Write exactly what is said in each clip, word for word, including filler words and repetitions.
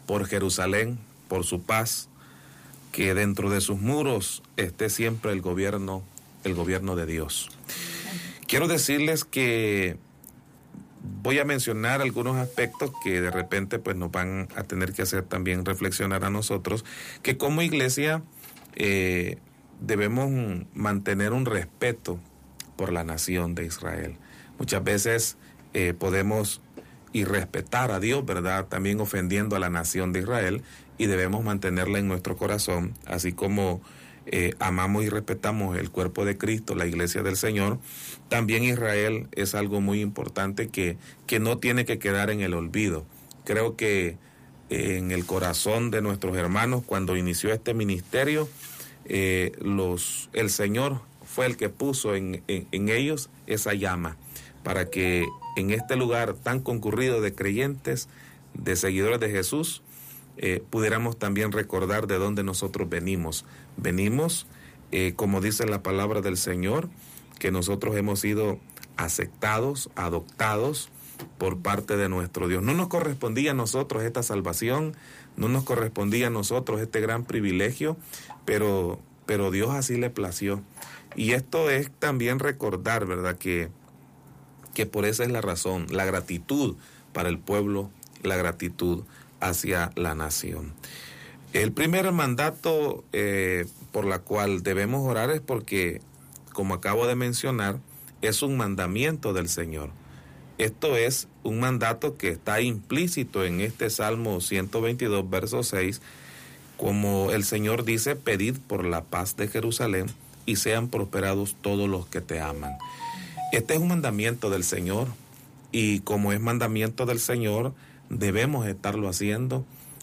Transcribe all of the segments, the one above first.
por Jerusalén, por su paz, que dentro de sus muros esté siempre el gobierno, el gobierno de Dios. Quiero decirles que voy a mencionar algunos aspectos que de repente pues nos van a tener que hacer también reflexionar a nosotros, que como iglesia eh, debemos mantener un respeto por la nación de Israel. Muchas veces eh, podemos irrespetar a Dios, ¿verdad? También ofendiendo a la nación de Israel, y debemos mantenerla en nuestro corazón, así como eh, amamos y respetamos el cuerpo de Cristo, la iglesia del Señor. También Israel es algo muy importante que, que no tiene que quedar en el olvido. Creo que eh, en el corazón de nuestros hermanos, cuando inició este ministerio, eh, los, el Señor fue el que puso en, en, en ellos esa llama, para que en este lugar tan concurrido de creyentes, de seguidores de Jesús, eh, pudiéramos también recordar de dónde nosotros venimos. Venimos, eh, como dice la palabra del Señor, que nosotros hemos sido aceptados, adoptados por parte de nuestro Dios. No nos correspondía a nosotros esta salvación, no nos correspondía a nosotros este gran privilegio, pero, pero Dios así le plació. Y esto es también recordar, ¿verdad?, que que por esa es la razón, la gratitud para el pueblo, la gratitud hacia la nación. El primer mandato eh, por la cual debemos orar es porque, como acabo de mencionar, es un mandamiento del Señor. Esto es un mandato que está implícito en este Salmo ciento veintidós, verso seis, como el Señor dice: pedid por la paz de Jerusalén y sean prosperados todos los que te aman. Este es un mandamiento del Señor, y como es mandamiento del Señor, debemos estarlo haciendo,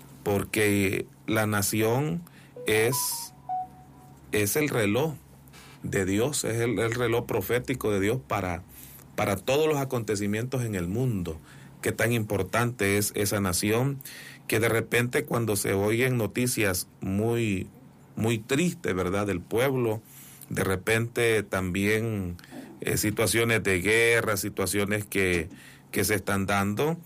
porque la nación es, es el reloj de Dios, es el, el reloj profético de Dios para, para todos los acontecimientos en el mundo. Qué tan importante es esa nación, que de repente cuando se oyen noticias muy, muy tristes, ¿verdad?, del pueblo, de repente también eh, situaciones de guerra, situaciones que, que se están dando,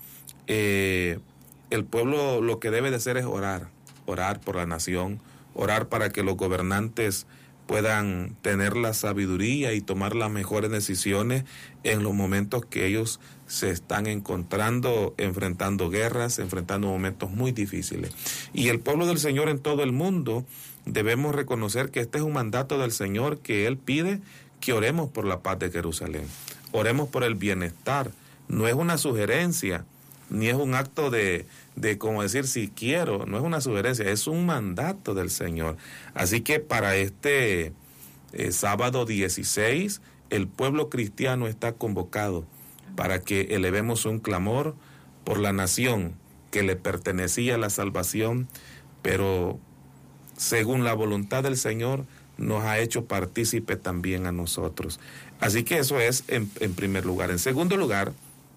eh, el pueblo lo que debe de hacer es orar, orar por la nación, orar para que los gobernantes puedan tener la sabiduría y tomar las mejores decisiones en los momentos que ellos se están encontrando, enfrentando guerras, enfrentando momentos muy difíciles. Y el pueblo del Señor en todo el mundo debemos reconocer que este es un mandato del Señor, que Él pide que oremos por la paz de Jerusalén, oremos por el bienestar. No es una sugerencia, ni es un acto de, de como decir si quiero, no es una sugerencia, es un mandato del Señor. Así que para este eh, sábado dieciséis, el pueblo cristiano está convocado para que elevemos un clamor por la nación que le pertenecía la salvación, pero según la voluntad del Señor nos ha hecho partícipe también a nosotros. Así que eso es en, en primer lugar. En segundo lugar,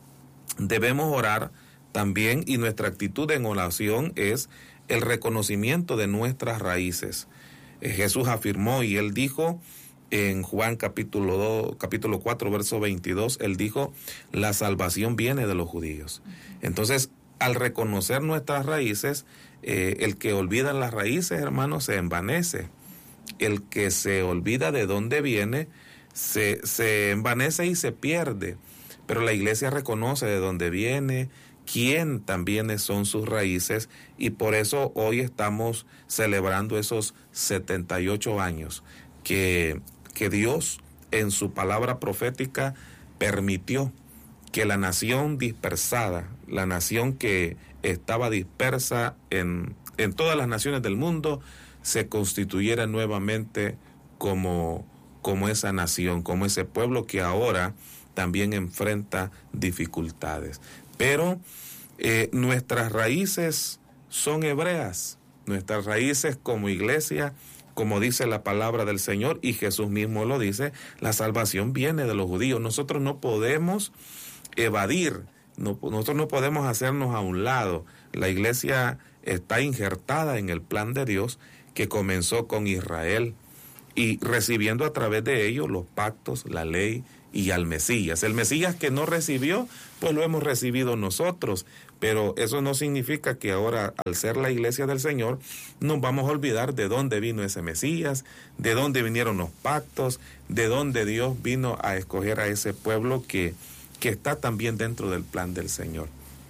debemos orar también, y nuestra actitud en oración es el reconocimiento de nuestras raíces. Eh, Jesús afirmó, y Él dijo en Juan capítulo dos, capítulo cuatro, verso veintidós, Él dijo: la salvación viene de los judíos. Entonces, al reconocer nuestras raíces, eh, el que olvida las raíces, hermanos, se envanece. El que se olvida de dónde viene, se, se envanece y se pierde. Pero la iglesia reconoce de dónde viene, quién también son sus raíces, y por eso hoy estamos celebrando esos setenta y ocho años que, que Dios en su palabra profética permitió que la nación dispersada, la nación que estaba dispersa en, en todas las naciones del mundo, se constituyera nuevamente como, como esa nación, como ese pueblo que ahora también enfrenta dificultades. Pero eh, nuestras raíces son hebreas, nuestras raíces como iglesia, como dice la palabra del Señor, y Jesús mismo lo dice, la salvación viene de los judíos. Nosotros no podemos evadir, no, nosotros no podemos hacernos a un lado. La iglesia está injertada en el plan de Dios que comenzó con Israel, y recibiendo a través de ellos los pactos, la ley y al Mesías. El Mesías que no recibió, pues lo hemos recibido nosotros, pero eso no significa que ahora, al ser la iglesia del Señor, nos vamos a olvidar de dónde vino ese Mesías, de dónde vinieron los pactos, de dónde Dios vino a escoger a ese pueblo que, que está también dentro del plan del Señor.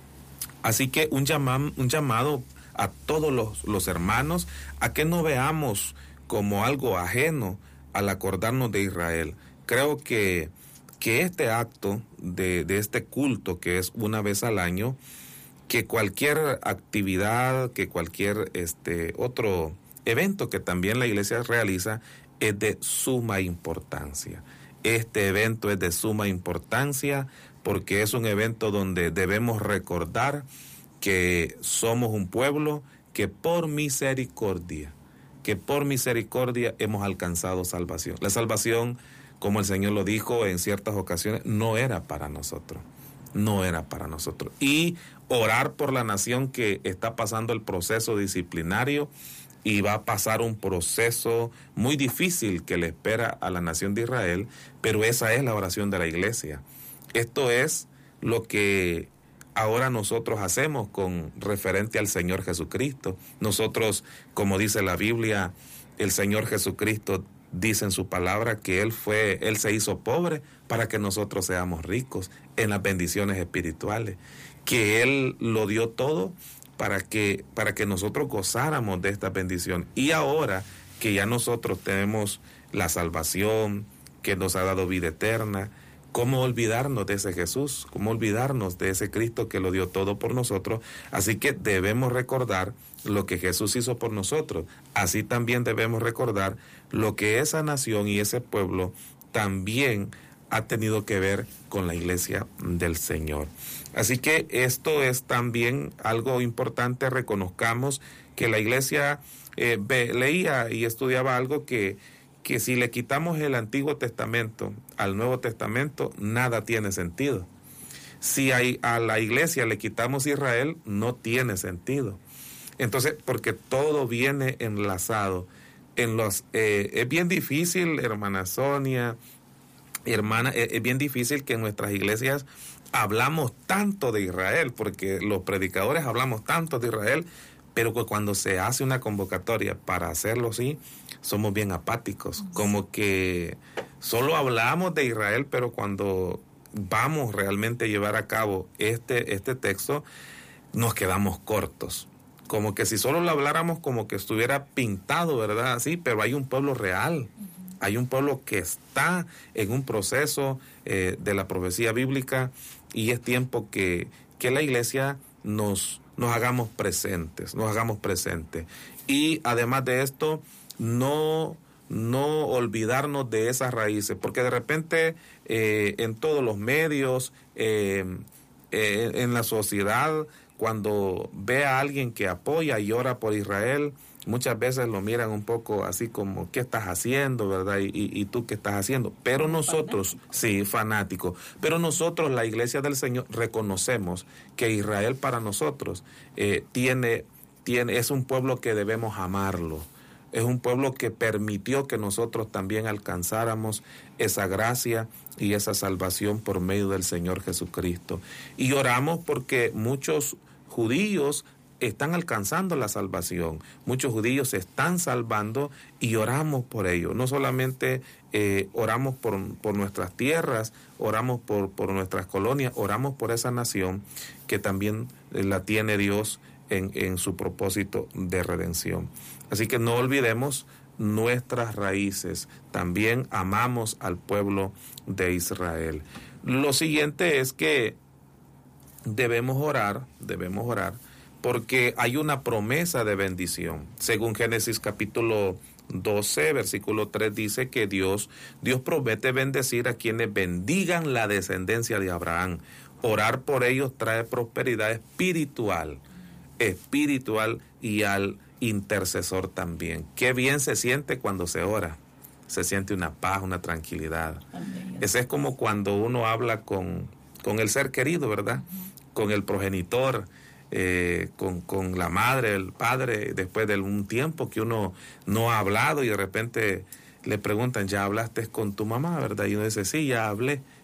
Así que un, llama, un llamado a todos los, los hermanos a que no veamos como algo ajeno al acordarnos de Israel. Creo que, que este acto de, de este culto, que es una vez al año, que cualquier actividad, que cualquier este otro evento que también la iglesia realiza, es de suma importancia. Este evento es de suma importancia porque es un evento donde debemos recordar que somos un pueblo que por misericordia, que por misericordia hemos alcanzado salvación. La salvación, como el Señor lo dijo en ciertas ocasiones, no era para nosotros, no era para nosotros. Y orar por la nación que está pasando el proceso disciplinario y va a pasar un proceso muy difícil que le espera a la nación de Israel, pero esa es la oración de la iglesia. Esto es lo que ahora nosotros hacemos con referente al Señor Jesucristo. Nosotros, como dice la Biblia, el Señor Jesucristo dice en su palabra que Él fue, Él se hizo pobre para que nosotros seamos ricos en las bendiciones espirituales, que Él lo dio todo para que, para que nosotros gozáramos de esta bendición. Y ahora que ya nosotros tenemos la salvación, que nos ha dado vida eterna, ¿cómo olvidarnos de ese Jesús? ¿Cómo olvidarnos de ese Cristo que lo dio todo por nosotros? Así que debemos recordar lo que Jesús hizo por nosotros. Así también debemos recordar lo que esa nación y ese pueblo también ha tenido que ver con la iglesia del Señor. Así que esto es también algo importante. Reconozcamos que la iglesia eh, ve, leía y estudiaba algo que que si le quitamos el Antiguo Testamento al Nuevo Testamento, nada tiene sentido. Si hay, a la iglesia le quitamos Israel, no tiene sentido. Entonces, porque todo viene enlazado. En los, eh, es bien difícil, hermana Sonia, hermana, es, es bien difícil que en nuestras iglesias hablamos tanto de Israel, porque los predicadores hablamos tanto de Israel, pero que cuando se hace una convocatoria para hacerlo así, somos bien apáticos, como que solo hablamos de Israel, pero cuando vamos realmente a llevar a cabo este, este texto, nos quedamos cortos. Como que si solo lo habláramos como que estuviera pintado, ¿verdad? Sí, pero hay un pueblo real, hay un pueblo que está en un proceso eh, de la profecía bíblica, y es tiempo que, que la iglesia nos... nos hagamos presentes, nos hagamos presentes. Y además de esto, no, no olvidarnos de esas raíces, porque de repente eh, en todos los medios, eh, eh, en la sociedad, cuando ve a alguien que apoya y ora por Israel, muchas veces lo miran un poco así como, ¿qué estás haciendo, verdad? Y, y, y tú, ¿qué estás haciendo? Pero nosotros, fanático. sí, fanático, pero nosotros, la iglesia del Señor, reconocemos que Israel para nosotros eh, tiene, tiene, es un pueblo que debemos amarlo. Es un pueblo que permitió que nosotros también alcanzáramos esa gracia y esa salvación por medio del Señor Jesucristo. Y oramos porque muchos judíos están alcanzando la salvación, muchos judíos se están salvando y oramos por ello. No solamente eh, oramos por, por nuestras tierras, oramos por, por nuestras colonias, oramos por esa nación que también la tiene Dios en, en su propósito de redención. Así que no olvidemos nuestras raíces, también amamos al pueblo de Israel. Lo siguiente es que debemos orar, debemos orar, porque hay una promesa de bendición. Según Génesis capítulo doce, versículo tres, dice que Dios, Dios promete bendecir a quienes bendigan la descendencia de Abraham. Orar por ellos trae prosperidad espiritual, espiritual y al intercesor también. Qué bien se siente cuando se ora. Se siente una paz, una tranquilidad. Amén. Ese es como cuando uno habla con, con el ser querido, ¿verdad? Uh-huh. Con el progenitor, eh, con, con la madre, el padre, después de un tiempo que uno no ha hablado y de repente le preguntan, ¿ya hablaste con tu mamá, verdad? Y uno dice, sí, ya hablé.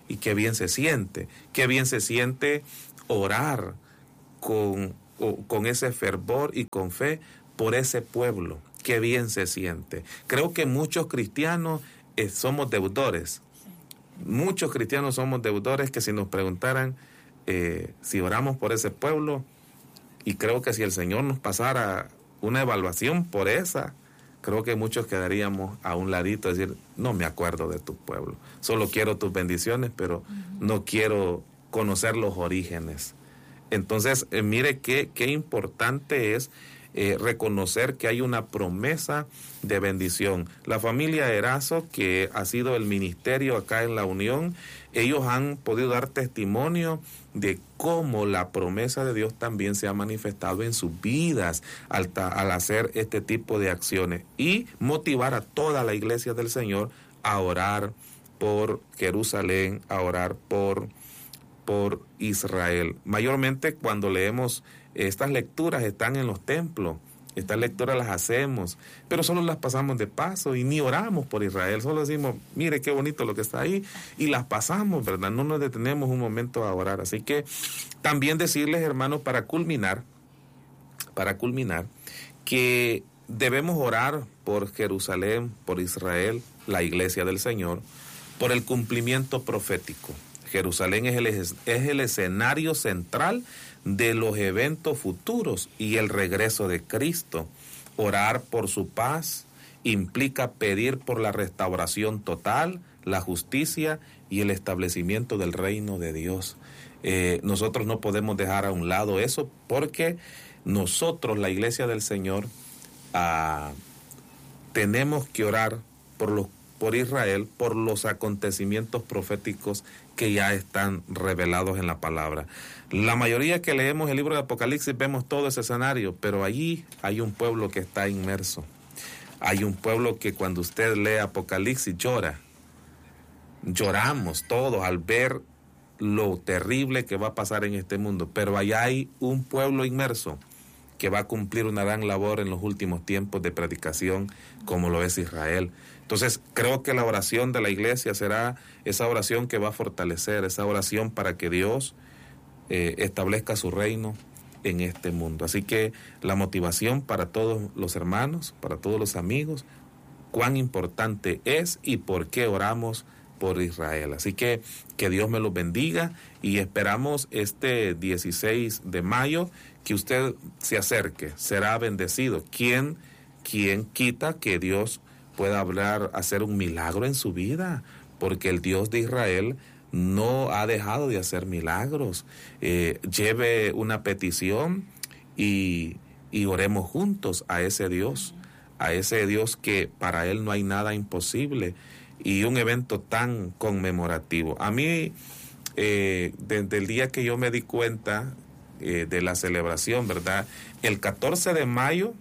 Y qué bien se siente, qué bien se siente orar con, con ese fervor y con fe por ese pueblo. Qué bien se siente. Creo que muchos cristianos eh, somos deudores. Muchos cristianos somos deudores que si nos preguntaran eh, si oramos por ese pueblo, y creo que si el Señor nos pasara una evaluación por esa, creo que muchos quedaríamos a un ladito, decir, no me acuerdo de tu pueblo, solo quiero tus bendiciones, pero uh-huh. no quiero conocer los orígenes. Entonces, eh, mire qué, qué importante es eh, reconocer que hay una promesa de bendición. La familia Erazo, que ha sido el ministerio acá en la Unión, ellos han podido dar testimonio de cómo la promesa de Dios también se ha manifestado en sus vidas al, al hacer este tipo de acciones y motivar a toda la iglesia del Señor a orar por Jerusalén, a orar por, por Israel. Mayormente cuando leemos estas lecturas están en los templos. Estas lecturas las hacemos, pero solo las pasamos de paso y ni oramos por Israel. Solo decimos, mire qué bonito lo que está ahí, y las pasamos, ¿verdad? No nos detenemos un momento a orar. Así que también decirles, hermanos, para culminar, para culminar, que debemos orar por Jerusalén, por Israel, la iglesia del Señor, por el cumplimiento profético. Jerusalén es el, es el escenario central de los eventos futuros y el regreso de Cristo. Orar por su paz implica pedir por la restauración total, la justicia y el establecimiento del reino de Dios. Eh, nosotros no podemos dejar a un lado eso, porque nosotros, la iglesia del Señor, ah, tenemos que orar por los por Israel, por los acontecimientos proféticos que ya están revelados en la palabra. La mayoría que leemos el libro de Apocalipsis vemos todo ese escenario, pero allí hay un pueblo que está inmerso. Hay un pueblo que cuando usted lee Apocalipsis llora. Lloramos todos al ver lo terrible que va a pasar en este mundo, pero allá hay un pueblo inmerso que va a cumplir una gran labor en los últimos tiempos de predicación, como lo es Israel. Entonces, creo que la oración de la iglesia será esa oración que va a fortalecer, esa oración para que Dios eh, establezca su reino en este mundo. Así que la motivación para todos los hermanos, para todos los amigos, cuán importante es y por qué oramos por Israel. Así que que Dios me los bendiga y esperamos este dieciséis de mayo que usted se acerque, será bendecido. ¿Quién, quién quita que Dios pueda hablar, hacer un milagro en su vida? Porque el Dios de Israel no ha dejado de hacer milagros. Eh, lleve una petición y, y oremos juntos a ese Dios, a ese Dios que para Él no hay nada imposible, y un evento tan conmemorativo. A mí, eh, desde el día que yo me di cuenta eh, de la celebración, ¿verdad? El catorce de mayo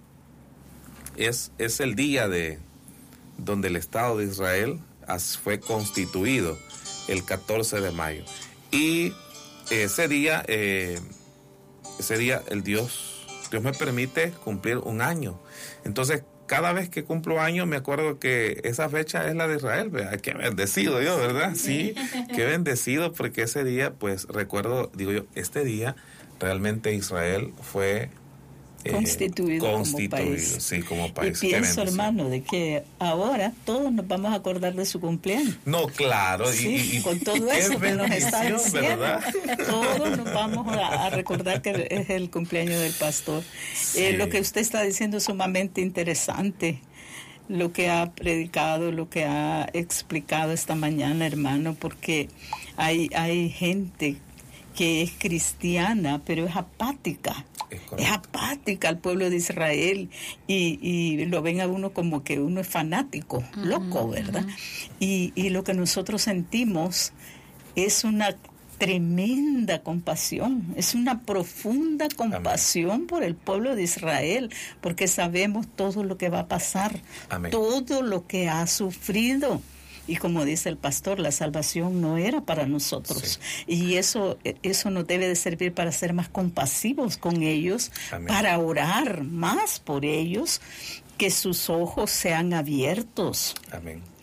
es, es el día de donde el Estado de Israel fue constituido, el catorce de mayo. Y ese día, eh, ese día el Dios, Dios me permite cumplir un año. Entonces, cada vez que cumplo años me acuerdo que esa fecha es la de Israel, ¿verdad? Qué bendecido yo, ¿verdad? Sí, qué bendecido, porque ese día, pues recuerdo, digo yo, este día realmente Israel fue eh, constituido, constituido como país. Sí, como país. Y pienso, hermano, de que ahora todos nos vamos a acordar de su cumpleaños. No, claro. Sí, y, y, con todo y eso que nos está diciendo, ¿verdad? todos nos vamos a, a recordar que es el cumpleaños del pastor. Sí. Eh, lo que usted está diciendo es sumamente interesante, lo que ha predicado, lo que ha explicado esta mañana, hermano, porque hay, hay gente que es cristiana, pero es apática. Es, es apática al pueblo de Israel y, y lo ven a uno como que uno es fanático, uh-huh, loco, ¿verdad? Uh-huh. Y, y lo que nosotros sentimos es una tremenda compasión, es una profunda compasión Amén. Por el pueblo de Israel, porque sabemos todo lo que va a pasar, Amén. Todo lo que ha sufrido. Y como dice el pastor, la salvación no era para nosotros. Sí. Y eso, eso nos debe de servir para ser más compasivos con ellos, Amén. Para orar más por ellos, que sus ojos sean abiertos. Amén.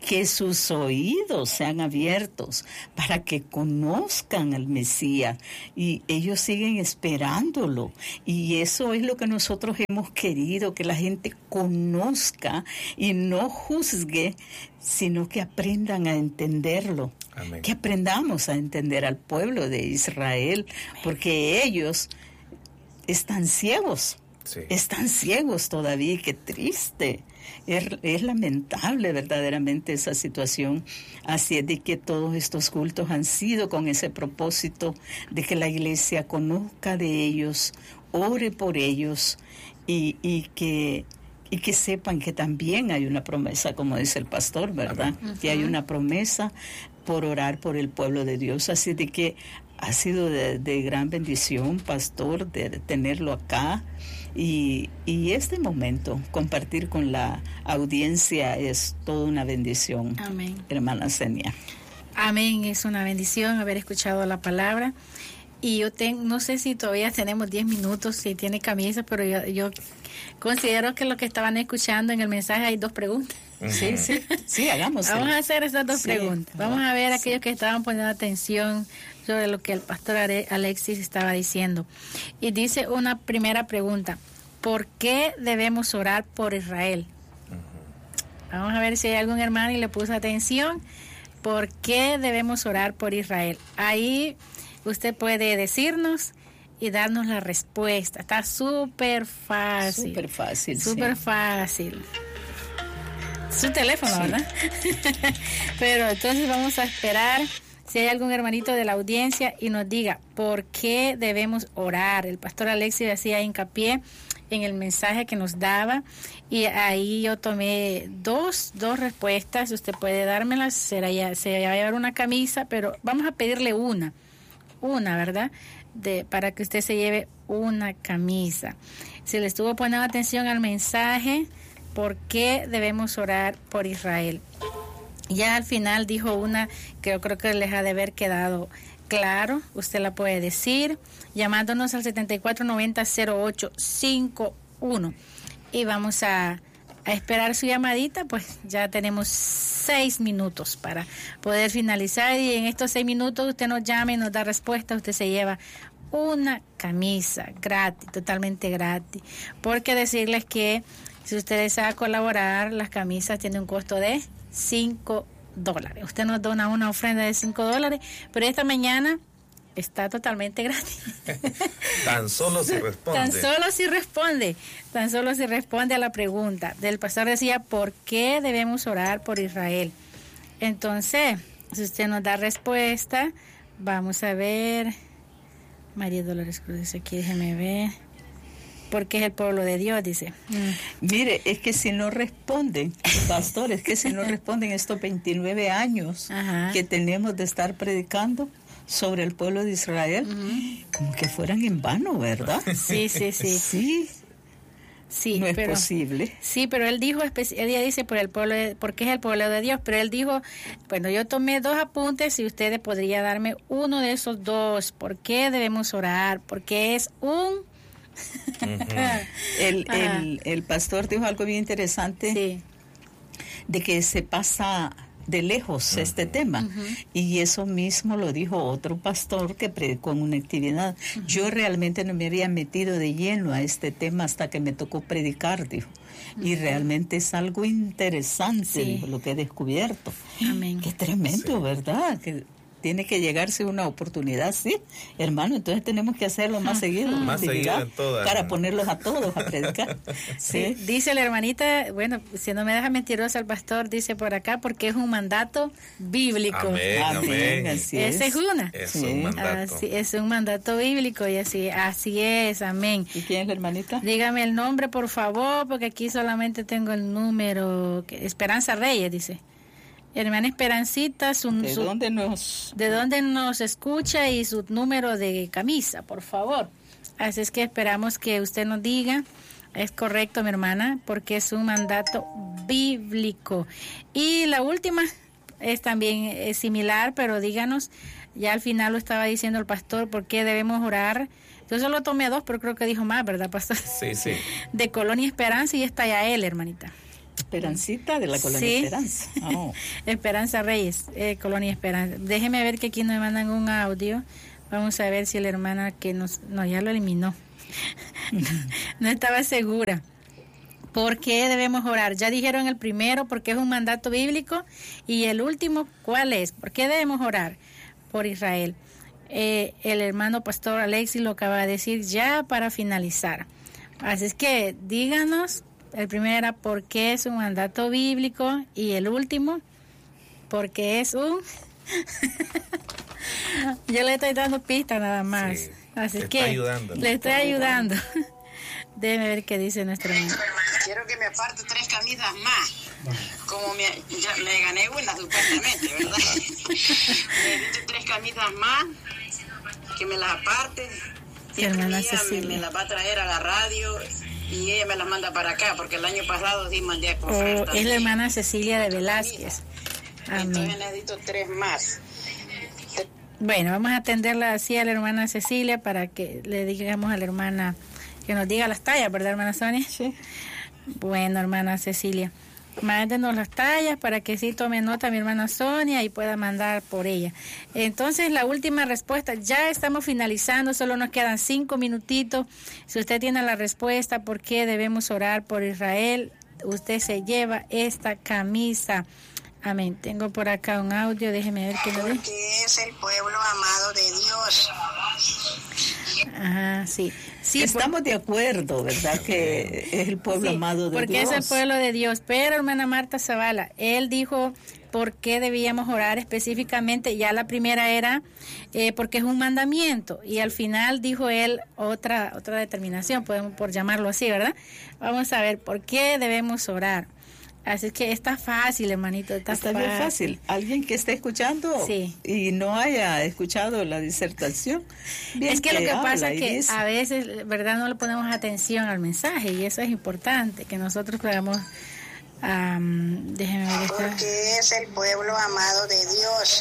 que sus oídos sean abiertos para que conozcan al Mesías, y ellos siguen esperándolo, y eso es lo que nosotros hemos querido, que la gente conozca y no juzgue, sino que aprendan a entenderlo. Amén. Que aprendamos a entender al pueblo de Israel. Amén. Porque ellos están ciegos, sí. están ciegos todavía, y qué triste. Es, es lamentable verdaderamente esa situación. Así es de que todos estos cultos han sido con ese propósito de que la iglesia conozca de ellos, ore por ellos, y, y que y que sepan que también hay una promesa, como dice el pastor, ¿verdad? Uh-huh. Que hay una promesa por orar por el pueblo de Dios. Así de que ha sido de, de gran bendición, pastor, de, de tenerlo acá. Y, y este momento, compartir con la audiencia, es toda una bendición. Amén. Hermana Zenia. Amén, es una bendición haber escuchado la palabra. Y yo tengo, no sé si todavía tenemos diez minutos, si tiene camisa, pero yo, yo considero que lo que estaban escuchando en el mensaje hay dos preguntas. Uh-huh. Sí, sí, sí, hagamos. Vamos a hacer esas dos sí. preguntas. Vamos a ver a aquellos sí. que estaban poniendo atención sobre lo que el pastor Alexis estaba diciendo. Y dice una primera pregunta: ¿por qué debemos orar por Israel? Uh-huh. Vamos a ver si hay algún hermano y le puso atención. ¿Por qué debemos orar por Israel? Ahí usted puede decirnos y darnos la respuesta. Está súper fácil. Súper fácil. Súper sí. fácil. Su teléfono, sí. ¿verdad? Pero entonces vamos a esperar si hay algún hermanito de la audiencia y nos diga por qué debemos orar. El pastor Alexis hacía hincapié en el mensaje que nos daba, y ahí yo tomé dos, dos respuestas. Usted puede dármelas, será ya, se va a llevar una camisa, pero vamos a pedirle una, una, ¿verdad? De, para que usted se lleve una camisa. Si le estuvo poniendo atención al mensaje, ¿por qué debemos orar por Israel? Ya al final dijo una que yo creo que les ha de haber quedado claro. Usted la puede decir llamándonos al setenta y cuatro noventa cero ocho cincuenta y uno, y vamos a, a esperar su llamadita. Pues ya tenemos seis minutos para poder finalizar, y en estos seis minutos usted nos llama y nos da respuesta. Usted se lleva una camisa gratis, totalmente gratis, porque decirles que si usted desea colaborar, las camisas tienen un costo de cinco dólares. Usted nos dona una ofrenda de cinco dólares, pero esta mañana está totalmente gratis. Tan solo si responde. Tan solo si responde. Tan solo si responde a la pregunta. Del pastor decía, ¿por qué debemos orar por Israel? Entonces, si usted nos da respuesta, vamos a ver. María Dolores Cruz dice aquí, déjeme ver. Porque es el pueblo de Dios, dice. Mm. Mire, es que si no responden, pastor, es que si no responden estos veintinueve años Ajá. que tenemos de estar predicando sobre el pueblo de Israel, uh-huh. como que fueran en vano, ¿verdad? Sí, sí, sí. Sí. Sí, no es pero, posible. Sí, pero él dijo, ella dice por el pueblo, de, porque es el pueblo de Dios, pero él dijo, bueno, yo tomé dos apuntes y ustedes podría darme uno de esos dos. ¿Por qué debemos orar? Porque es un... Uh-huh. el, el, el pastor dijo algo bien interesante, sí. de que se pasa de lejos uh-huh. este tema, uh-huh. y eso mismo lo dijo otro pastor que predicó en una actividad. Uh-huh. Yo realmente no me había metido de lleno a este tema hasta que me tocó predicar, dijo. Uh-huh. Y realmente es algo interesante, sí. dijo, lo que he descubierto. Amén. Qué tremendo, sí. ¿verdad? Que tiene que llegarse una oportunidad, sí, hermano, entonces tenemos que hacerlo más seguido, más seguido en todas, para ¿no? ponerlos a todos a predicar. Sí. Sí, dice la hermanita, bueno, si no me deja mentirosa el pastor, dice por acá, porque es un mandato bíblico. Amén, amén. Así Esa es, es una. Es sí. un mandato. Así, es un mandato bíblico, y así, así es, amén. ¿Y quién es la hermanita? Dígame el nombre, por favor, porque aquí solamente tengo el número. Esperanza Reyes, dice. Hermana Esperancita, su, ¿De su, dónde nos de dónde nos escucha y su número de camisa, por favor. Así es que esperamos que usted nos diga. Es correcto, mi hermana, porque es un mandato bíblico. Y la última es también es similar, pero díganos, ya al final lo estaba diciendo el pastor, ¿por qué debemos orar? Yo solo tomé dos, pero creo que dijo más, ¿verdad, pastor? Sí, sí. De Colonia Esperanza, y está ya él, hermanita. Esperancita de la Colonia Sí. Esperanza. Oh. Esperanza Reyes, eh, Colonia Esperanza. Déjeme ver que aquí nos mandan un audio. Vamos a ver si la hermana que nos... No, ya lo eliminó. No estaba segura. ¿Por qué debemos orar? Ya dijeron el primero, porque es un mandato bíblico. Y el último, ¿cuál es? ¿Por qué debemos orar? Por Israel. Eh, el hermano pastor Alexis lo acaba de decir ya para finalizar. Así es que díganos, el primero era ¿por qué es un mandato bíblico? Y el último, porque es un... Yo le estoy dando pistas nada más. Sí, Así le que está ayudando. le estoy ayudando. Déjeme ver qué dice nuestro hermano. Quiero que me aparte tres camisas más. Como me, ya me gané una supuestamente, ¿verdad? Necesito tres camisas más. Que me las aparte. Sí, Y hermana ella me, Cecilia. me las va a traer a la radio. Y ella me las manda para acá. Porque el año pasado sí mandé a O ofertas. es la hermana Cecilia de Velázquez. Amén. Entonces necesito tres más. Bueno, vamos a atenderla así a la hermana Cecilia para que le digamos a la hermana que nos diga las tallas, ¿verdad, hermana Sonia? Sí. Bueno, hermana Cecilia, mándenos las tallas para que sí tome nota mi hermana Sonia y pueda mandar por ella. Entonces, la última respuesta, ya estamos finalizando, solo nos quedan cinco minutitos. Si usted tiene la respuesta, ¿por qué debemos orar por Israel? Usted se lleva esta camisa. Amén. Tengo por acá un audio, déjeme ver qué lo dice. Porque es el pueblo amado de Dios. Ajá, sí. Sí, Estamos de acuerdo, ¿verdad? Que es el pueblo sí, amado de porque Dios. es el pueblo de Dios. Pero, hermana Marta Zavala, él dijo por qué debíamos orar específicamente. Ya la primera era eh, porque es un mandamiento. Y al final dijo él otra, otra determinación, podemos por llamarlo así, ¿verdad? Vamos a ver por qué debemos orar. Así que está fácil, hermanito. Está, Está bien fácil. Alguien que esté escuchando Sí. y no haya escuchado la disertación. bien Es que lo que habla pasa y es que dice. a veces, ¿verdad? No le ponemos atención al mensaje y eso es importante, que nosotros podamos... Um, déjeme ver esta. Porque es el pueblo amado de Dios.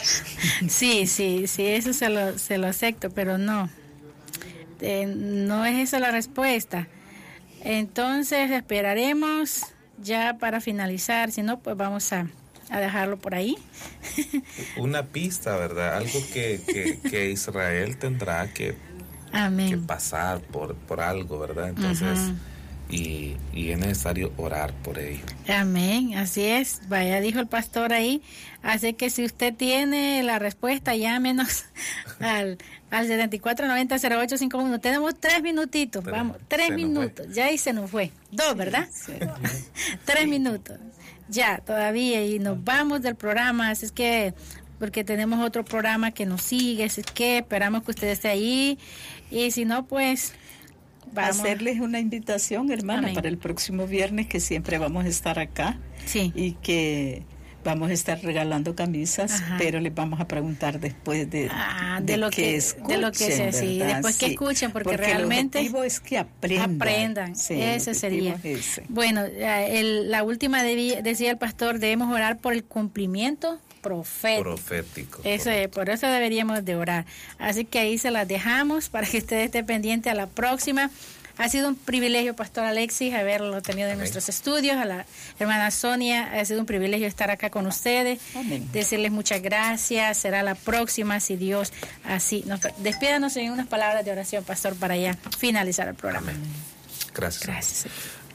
Sí, sí, sí, eso se lo, se lo acepto, pero no. Eh, no es esa la respuesta. Entonces esperaremos ya para finalizar, si no, pues vamos a, a dejarlo por ahí. Una pista, ¿verdad? Algo que, que, que Israel tendrá que, Amén. que pasar por, por algo, ¿verdad? Entonces, Ujú. y, y es necesario orar por ello. Amén, así es. Vaya, dijo el pastor ahí. Así que si usted tiene la respuesta, llámenos al, al setenta y cuatro noventa cero ocho cincuenta y uno. Tenemos tres minutitos, Pero vamos, tres se nos minutos. Ya ahí se nos fue. Dos, ¿verdad? Sí. Tres minutos. Ya, todavía. Y nos vamos del programa. Así es que, porque tenemos otro programa que nos sigue. Así es que esperamos que usted esté ahí. Y si no, pues... Vamos. Hacerles una invitación, hermana, Amén. para el próximo viernes, que siempre vamos a estar acá Sí. y que vamos a estar regalando camisas, Ajá. pero les vamos a preguntar después de, Ah, de lo que- escuchen, de lo que se- sí, ¿verdad? después que escuchen, porque el realmente objetivo es que aprendan. aprendan, Sí, el ese sería. objetivo es ese. Bueno, eh, el- la última debí- decía el pastor, debemos orar por el cumplimiento profético. Profético. Eso es, por eso deberíamos de orar. Así que ahí se las dejamos para que usted esté pendiente a la próxima. Ha sido un privilegio, Pastor Alexis, haberlo tenido en Amén. nuestros estudios. A la hermana Sonia, ha sido un privilegio estar acá con ustedes. Amén. Decirles muchas gracias. Será la próxima, si Dios así nos... Despídanos en unas palabras de oración, Pastor, para ya finalizar el programa. Amén. Gracias. Gracias.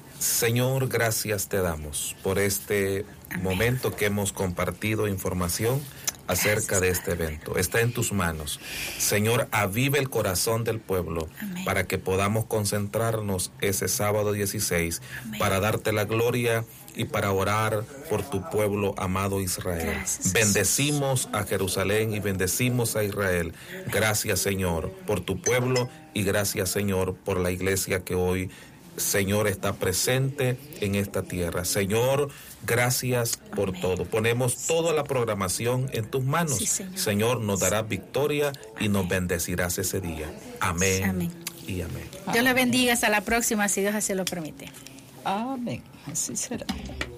Señor, gracias te damos por este Amén. momento que hemos compartido información acerca de este evento. Está en tus manos. Señor, aviva el corazón del pueblo Amén. para que podamos concentrarnos ese sábado dieciséis Amén. para darte la gloria y para orar por tu pueblo amado Israel. Gracias, Bendecimos a Jerusalén y bendecimos a Israel. Gracias, Señor, por tu pueblo y gracias, Señor, por la iglesia que hoy, Señor, está presente en esta tierra. Señor, gracias por Amén. todo. Ponemos toda la programación en tus manos. Sí, Señor. Señor, nos darás victoria y nos bendecirás ese día. Amén, Amén. y amén. Dios le bendiga. Hasta la próxima, si Dios así lo permite. Amén. Así será.